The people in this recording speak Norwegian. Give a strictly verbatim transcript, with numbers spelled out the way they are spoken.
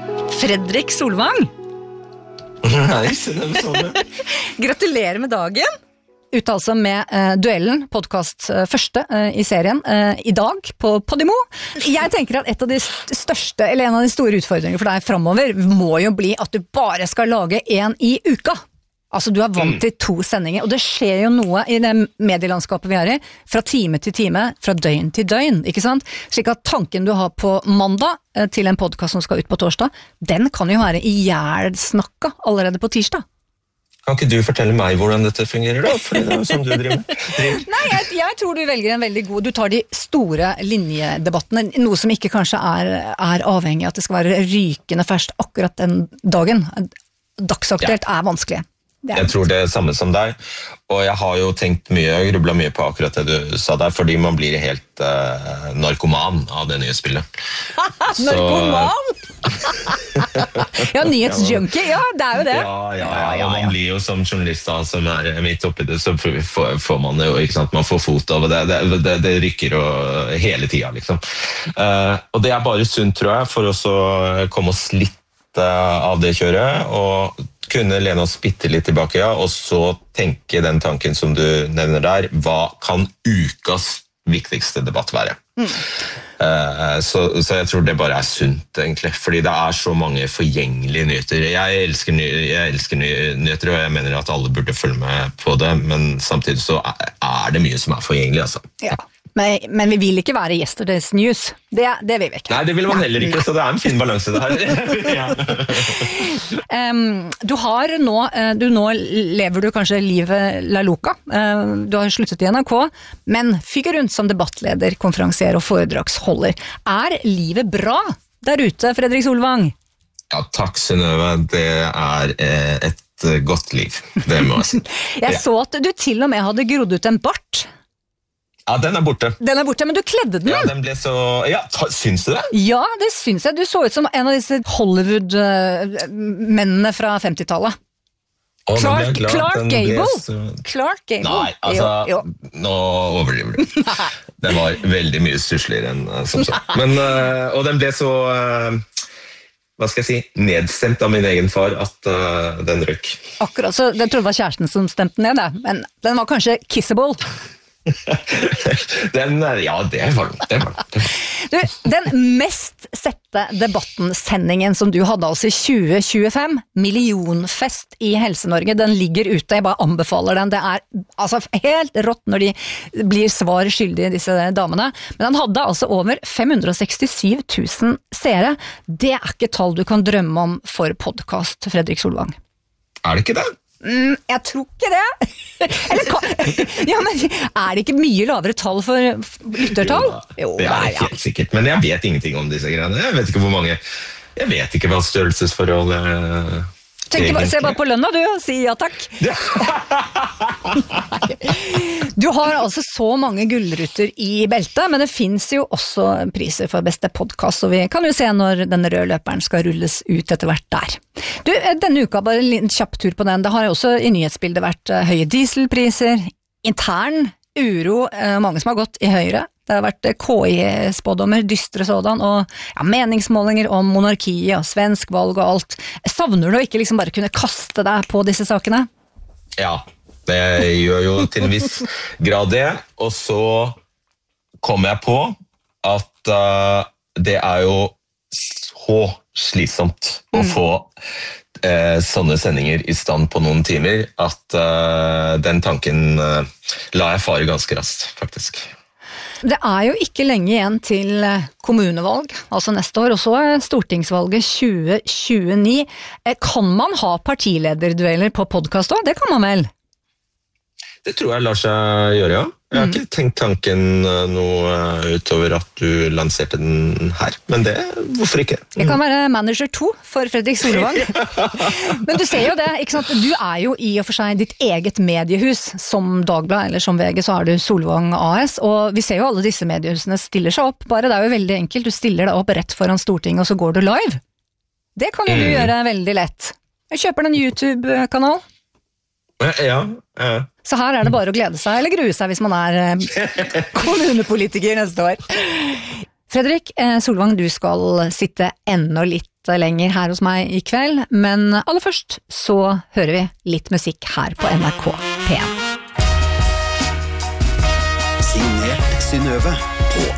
Fredrik Solvang. Nei, hvem så det? Gratulerer med dagen. Ute altså med uh, Duellen, podcast uh, første uh, i serien, uh, i dag på Podimo. Jeg tenker at et av de største, eller en av de store utfordringene for deg fremover, må jo bli at du bare skal lage en i uka. Altså du er vant til to sendinger, og det skjer jo noe i det medielandskapet vi er i, fra time til time, fra døgn til døgn, ikke sant? Slik at tanken du har på mandag uh, til en podcast som skal ut på torsdag, den kan jo være ihjelsnakka allerede på tirsdag. Kan ikke du fortelle meg hvordan dette fungerer da? For det er jo sånn du driver med. Nei, jeg, jeg tror du velger en veldig god, du tar de store linjedebattene, noe som ikke kanskje er, er avhengig av at det skal være rykende først akkurat den dagen. Dagsaktuelt ja. Er vanskelig. Jeg tror det er samme som deg, og jeg har jo tenkt mye, jeg grublet mye på akkurat det du sa der, fordi man blir helt uh, narkoman av det nye spillet. Narkoman? Ja, nyhetsjunkie, ja, det er jo det. Ja, ja, ja, ja, man blir jo som journalist da, som er midt oppi det, så får, får man det jo, ikke sant, man får fot av det, det, det, det rykker jo hele tiden, liksom. Uh, og det er bare sunt, tror jeg, for oss å komme oss litt uh, av det kjøret, og kunne lene oss bitte litt tilbake, ja, og så tenke den tanken som du nevner der, hva kan ukas viktigste debatt være? Mm. Uh, så, så jeg tror det bare er sunt, egentlig, fordi det er så mange forgjengelige nyheter. Jeg elsker, ny, jeg elsker nyheter, og jeg mener at alle burde følge med på det, men samtidig så er det mye som er forgjengelig, altså. Ja. Men, men vi vil ikke være yesterday's news. Det, det vil vi ikke. Nei, det vil man heller ikke, så det er en fin balanse det her. um, du har nå, du nå lever du kanskje livet la loca. Uh, du har sluttet i N R K, men fyker rundt som debattleder, konferansier og foredragsholder. Er livet bra der ute, Fredrik Solvang? Ja, takk Synnøve. Det er eh, et godt liv, det må jeg si. Jeg så at du til og med hadde grodd ut en bart. Ja, den er borte. Den er borte, men du kledde den. Ja, den ble så... Ja, ta, syns du det? Ja, det syns jeg. Du så ut som en av disse Hollywood-mennene fra femtitallet. Oh, Clark, Clark Gable. Så... Clark Gable. Nei, altså, jo, jo. Nå overdriver du. Den var veldig mye stussligere enn som så. Men, uh, og den ble så... Uh, hva skal jeg si, nedstemt av min egen far at uh, den røk. Akkurat, så jeg trodde det var kjæresten som stemte ned det, men den var kanskje kissable. den, ja, det var det. Var det. Du, den mest sette debattensendingen som du hadde altså i tjue tjuefem, millionfest i Helse-Norge, den ligger ute, jeg bare anbefaler den. Det er altså helt rått når de blir svar skyldige, disse damene. Men den hadde altså over fem hundre og sekstisju tusen seere. Det er ikke tall du kan drømme om for podcast, Fredrik Solvang. Er det ikke det? Mm, jeg tror ikke det. Eller, ja, men er det ikke mye lavere tall for lyttertall? Jo, det er helt sikkert, men jeg vet ingenting om disse greiene. Jeg vet ikke hvor mange, jeg vet ikke hva størrelsesforhold er. Tenk, se bare på lønna du, og si ja takk. Du har altså så mange gullruter i beltet, men det finnes jo også priser for beste podcast, og vi kan jo se når den røde løperen skal rulles ut etter hvert der. Du, denne uka, bare en liten kjapp tur på den, det har jo også i nyhetsbildet vært høye dieselpriser, intern uro, mange som har gått i høyre. Det har vært K I-spådommer, dystre sådan, og ja, meningsmålinger om monarkiet og svensk valg og alt. Savner du ikke liksom bare kunne kaste deg på disse sakene? Ja, det gjør jo til en viss grad det, og så kom jeg på at uh, det er jo så slitsomt å mm. få uh, sånne sendinger i stand på noen timer, at uh, den tanken uh, la jeg fare ganske raskt, faktisk. Det er jo ikke lenge igjen til kommunevalg, altså neste år, og så er stortingsvalget tjue tjueni. Kan man ha partilederdueller på podcast også? Det kan man vel? Det tror jeg lar seg gjøre, ja. Jeg har ikke tenkt tanken noe utover at du lanserte den her, men det, hvorfor ikke? Jeg kan være manager to for Fredrik Solvang. Men du ser jo det, ikke sant? Du er jo i og for seg ditt eget mediehus, som Dagblad eller som V G, så har du Solvang A S, og vi ser jo alle disse mediehusene stiller seg opp, bare det er jo veldig enkelt, du stiller deg opp rett foran Stortinget, og så går du live. Det kan jo du mm. gjøre veldig lett. Jeg kjøper en YouTube-kanal. Ja, ja. Så her er det bare å glede seg, eller grue seg hvis man er kommunepolitiker neste år. Fredrik Solvang, du skal sitte enda litt litt lenger her hos meg i kveld, men aller først så hører vi litt musikk her på N R K P en. Signert Synnøve.